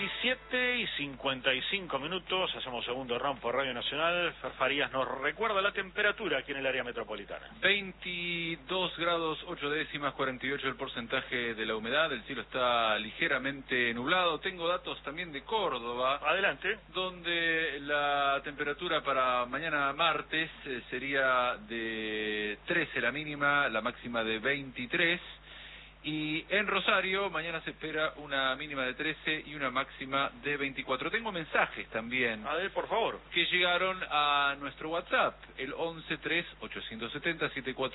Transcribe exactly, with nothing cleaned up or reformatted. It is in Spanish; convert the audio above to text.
diecisiete y cincuenta y cinco minutos, hacemos segundo round por Radio Nacional. Fer Farías nos recuerda la temperatura aquí en el área metropolitana. veintidós grados ocho décimas, cuarenta y ocho el porcentaje de la humedad, el cielo está ligeramente nublado. Tengo datos también de Córdoba. Adelante. Donde la temperatura para mañana martes eh, sería de trece la mínima, la máxima de veintitrés. Y en Rosario, mañana se espera una mínima de trece y una máxima de veinticuatro. Tengo mensajes también. A ver, por favor. Que llegaron a nuestro WhatsApp, el once tres ochocientos setenta setenta y cuatro